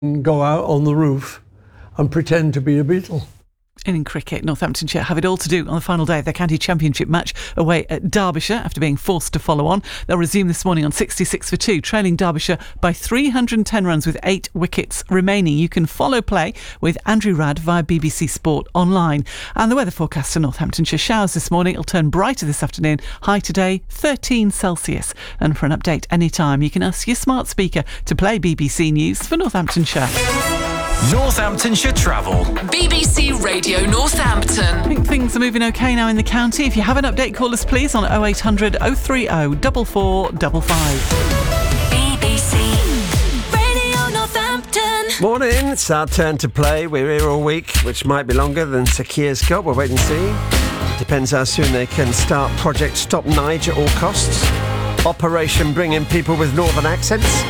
go out on the roof and pretend to be a beetle. And in cricket, Northamptonshire have it all to do on the final day of their county championship match away at Derbyshire after being forced to follow on. They'll resume this morning on 66 for 2, trailing Derbyshire by 310 runs with 8 wickets remaining. You can follow play with Andrew Radd via BBC Sport Online. And the weather forecast for Northamptonshire: showers this morning. It'll turn brighter this afternoon. High today, 13 Celsius. And for an update anytime, you can ask your smart speaker to play BBC News for Northamptonshire. Northamptonshire Travel. BBC Radio Northampton. I think things are moving okay now in the county. If you have an update, call us please on 0800 030 4455. BBC Radio Northampton. Morning, it's our turn to play. We're here all week, which might be longer than Sir Keir's got. We'll wait and see. Depends how soon they can start Project Stop Nige at all costs. Operation Bring in People with Northern Accents.